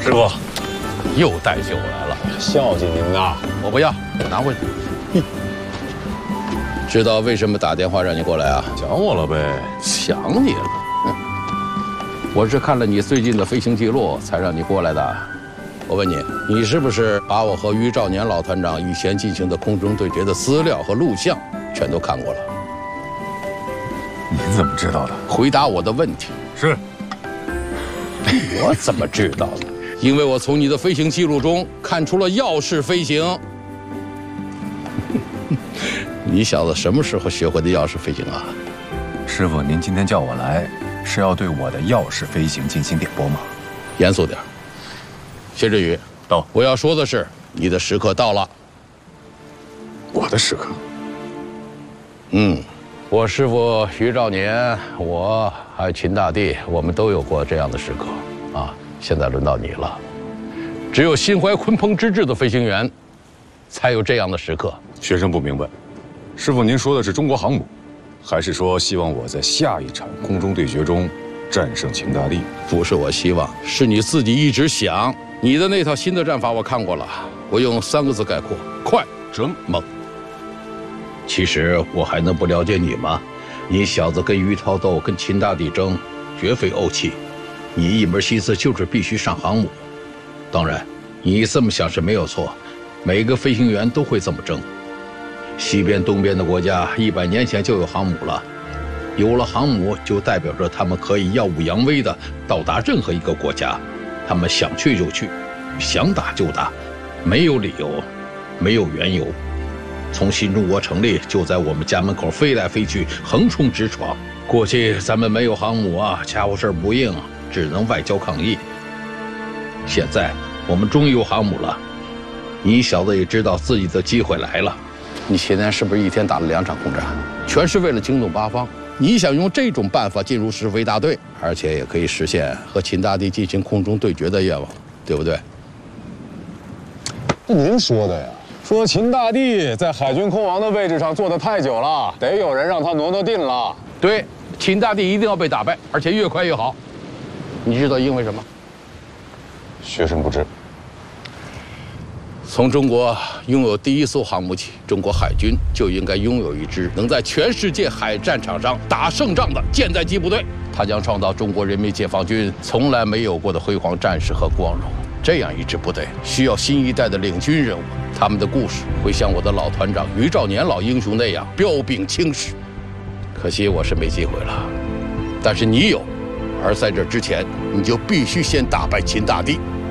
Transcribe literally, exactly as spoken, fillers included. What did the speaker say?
师傅，又带酒来了， 孝敬您呐！ 我不要，拿回去。知道为什么打电话让你过来啊？ 想我了呗？ 想你了。我是看了你最近的飞行记录才让你过来的。我问你，你是不是把我和于兆年老团长以前进行的空中对决的资料和录像全都看过了？ 您怎么知道的？ 回答我的问题。 是。 我怎么知道的？因为我从你的飞行记录中看出了钥匙飞行。你小子什么时候学会的钥匙飞行啊？ 师傅，您今天叫我来，是要对我的钥匙飞行进行点拨吗？ 严肃点。谢志宇， 到。 我要说的是，你的时刻到了。 我的时刻？ 嗯，我师父于兆年，我还有秦大帝，我们都有过这样的时刻啊。现在轮到你了。只有心怀鲲鹏之志的飞行员，才有这样的时刻。 学生不明白，师傅您说的是中国航母，还是说希望我在下一场空中对决中战胜秦大帝？ 不是我希望，是你自己一直想。你的那套新的战法我看过了，我用三个字概括：快、准、猛。其实我还能不了解你吗？你小子跟于涛斗，跟秦大帝争，绝非怄气。你一门心思就是必须上航母。当然，你这么想是没有错，每个飞行员都会这么争。西边、东边的国家一百年前就有航母了，有了航母就代表着他们可以耀武扬威地到达任何一个国家，他们想去就去，想打就打，没有理由，没有缘由。从新中国成立就在我们家门口飞来飞去，横冲直闯。过去咱们没有航母啊，家伙事儿不应，只能外交抗议。现在我们终于有航母了，你小子也知道自己的机会来了。你现在是不是一天打了两场空战，全是为了惊动八方？你想用这种办法进入师飞大队，而且也可以实现和秦大帝进行空中对决的愿望，对不对？ 这您说的呀？说秦大帝在海军空王的位置上坐得太久了，得有人让他挪挪腚了。 对，秦大帝一定要被打败，而且越快越好。你知道因为什么？ 学生不知。 从中国拥有第一艘航母起，中国海军就应该拥有一支能在全世界海战场上打胜仗的舰载机部队。它将创造中国人民解放军从来没有过的辉煌战士和光荣。这样一支部队需要新一代的领军人物，他们的故事会像我的老团长于兆年老英雄那样彪炳青史。可惜我是没机会了，但是你有，而在这之前，你就必须先打败秦大帝。